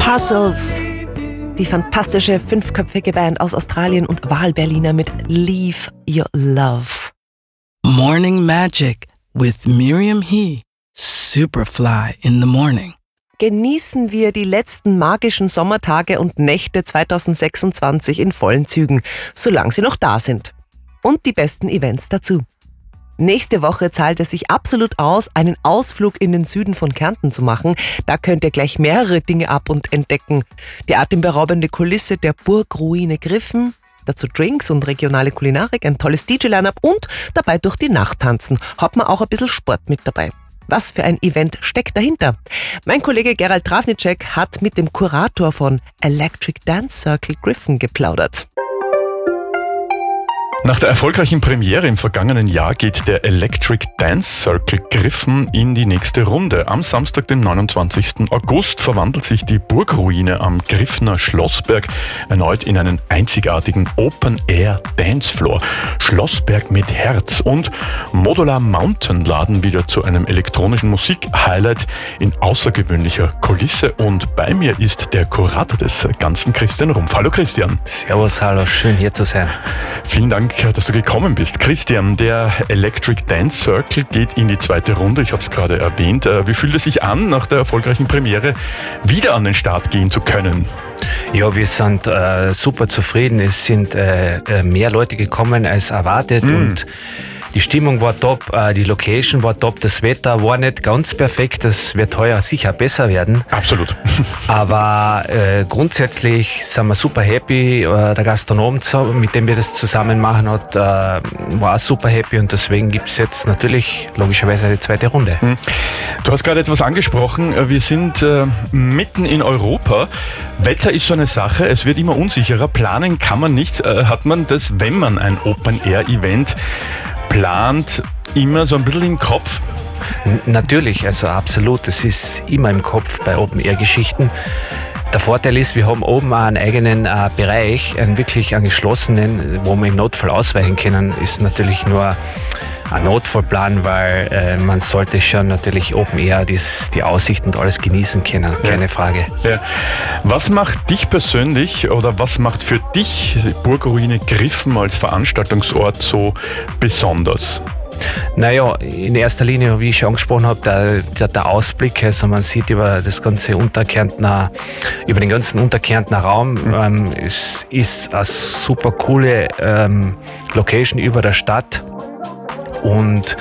Parcels, die fantastische fünfköpfige Band aus Australien und Wahlberliner mit Leave Your Love. Morning Magic with Miriam He. Superfly in the morning. Genießen wir die letzten magischen Sommertage und Nächte 2026 in vollen Zügen, solange sie noch da sind. Und die besten Events dazu. Nächste Woche zahlt es sich absolut aus, einen Ausflug in den Süden von Kärnten zu machen. Da könnt ihr gleich mehrere Dinge ab- und entdecken. Die atemberaubende Kulisse der Burgruine Griffen, dazu Drinks und regionale Kulinarik, ein tolles DJ-Line-Up und dabei durch die Nacht tanzen. Hat man auch ein bisschen Sport mit dabei. Was für ein Event steckt dahinter? Mein Kollege Gerald Travnicek hat mit dem Kurator von Electric Dance Circle Griffen geplaudert. Nach der erfolgreichen Premiere im vergangenen Jahr geht der Electric Dance Circle Griffen in die nächste Runde. Am Samstag, dem 29. August, verwandelt sich die Burgruine am Griffner Schlossberg erneut in einen einzigartigen Open-Air-Dancefloor. Schlossberg mit Herz und Modular Mountain laden wieder zu einem elektronischen Musik-Highlight in außergewöhnlicher Kulisse. Und bei mir ist der Kurator des Ganzen, Christian Rumpf. Hallo Christian. Servus, hallo, schön hier zu sein. Vielen Dank, dass du gekommen bist. Christian, der Electric Dance Circle geht in die zweite Runde, ich habe es gerade erwähnt. Wie fühlt es sich an, nach der erfolgreichen Premiere wieder an den Start gehen zu können? Ja, wir sind super zufrieden. Es sind mehr Leute gekommen als erwartet und die Stimmung war top, die Location war top, das Wetter war nicht ganz perfekt, das wird heuer sicher besser werden. Absolut. Aber grundsätzlich sind wir super happy. Der Gastronom, mit dem wir das zusammen machen, war auch super happy und deswegen gibt es jetzt natürlich logischerweise eine zweite Runde. Du hast gerade etwas angesprochen, wir sind mitten in Europa. Wetter ist so eine Sache, es wird immer unsicherer, planen kann man nicht. Hat man das, wenn man ein Open-Air-Event plant, immer so ein bisschen im Kopf? Natürlich, also absolut. Das ist immer im Kopf bei Open-Air-Geschichten. Der Vorteil ist, wir haben oben auch einen eigenen Bereich, einen wirklich geschlossenen, wo wir im Notfall ausweichen können. Ist natürlich nur ein Notfallplan, weil man sollte schon natürlich Open Air die Aussicht und alles genießen können, keine Frage. Ja. Was macht dich persönlich oder was macht für dich Burgruine Griffen als Veranstaltungsort so besonders? Naja, in erster Linie, wie ich schon angesprochen habe, der Ausblick, also man sieht über den ganzen Unterkärntner Raum, es ist eine super coole Location über der Stadt. Und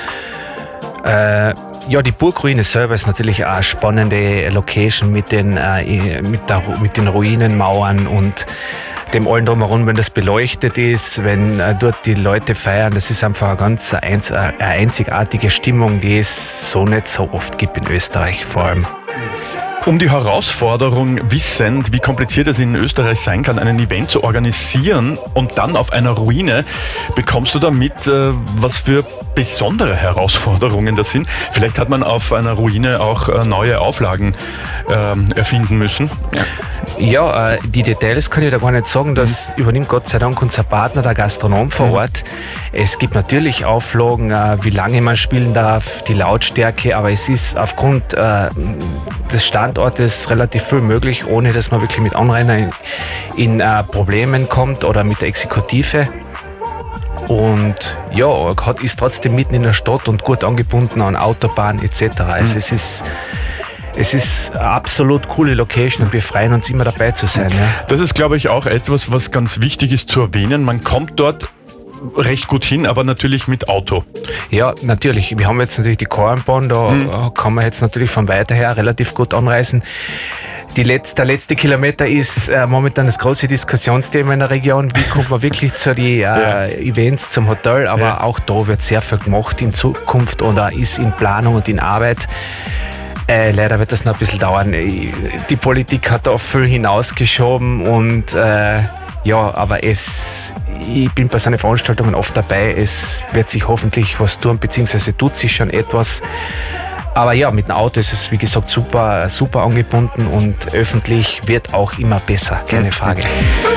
die Burgruine selber ist natürlich auch eine spannende Location mit den Ruinenmauern und dem allen drumherum, wenn das beleuchtet ist, wenn dort die Leute feiern. Das ist einfach eine einzigartige Stimmung, die es so nicht so oft gibt in Österreich vor allem. Um die Herausforderung wissend, wie kompliziert es in Österreich sein kann, ein Event zu organisieren und dann auf einer Ruine, bekommst du damit, was für besondere Herausforderungen das sind? Vielleicht hat man auf einer Ruine auch neue Auflagen erfinden müssen. Ja, die Details kann ich da gar nicht sagen. Das übernimmt Gott sei Dank unser Partner, der Gastronom vor Ort. Es gibt natürlich Auflagen, wie lange man spielen darf, die Lautstärke, aber es ist aufgrund des Standortes relativ viel möglich, ohne dass man wirklich mit Anrainern in Problemen kommt oder mit der Exekutive. Und ja, ist trotzdem mitten in der Stadt und gut angebunden an Autobahn etc. Also es ist eine absolut coole Location und wir freuen uns immer dabei zu sein. Ja. Das ist, glaube ich, auch etwas, was ganz wichtig ist zu erwähnen. Man kommt dort recht gut hin, aber natürlich mit Auto. Ja, natürlich. Wir haben jetzt natürlich die Kornbahn, da kann man jetzt natürlich von weiter her relativ gut anreisen. Der letzte Kilometer ist momentan das große Diskussionsthema in der Region. Wie kommt man wirklich zu den Events, zum Hotel? Aber auch da wird sehr viel gemacht in Zukunft oder ist in Planung und in Arbeit. Leider wird das noch ein bisschen dauern. Die Politik hat da viel hinausgeschoben und aber ich bin bei so Veranstaltungen oft dabei. Es wird sich hoffentlich was tun, beziehungsweise tut sich schon etwas. Aber ja, mit dem Auto ist es, wie gesagt, super angebunden und öffentlich wird auch immer besser, keine Frage.